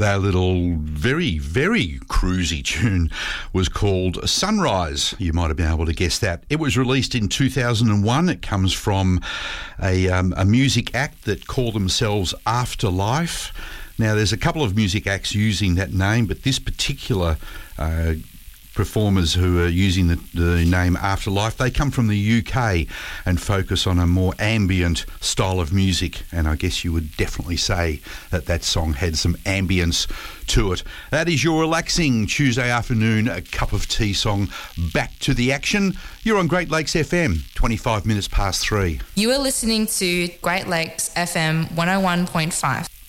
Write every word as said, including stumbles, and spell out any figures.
That little very, very cruisy tune was called Sunrise. You might have been able to guess that. It was released in two thousand one. It comes from a, um, a music act that call themselves Afterlife. Now, there's a couple of music acts using that name, but this particular uh, performers who are using the, the name Afterlife, they come from the U K and focus on a more ambient style of music, and I guess you would definitely say that that song had some ambience to it. That is your relaxing Tuesday afternoon a cup of tea song. Back to the action. You're on Great Lakes F M, twenty-five minutes past three. You are listening to Great Lakes F M one oh one point five.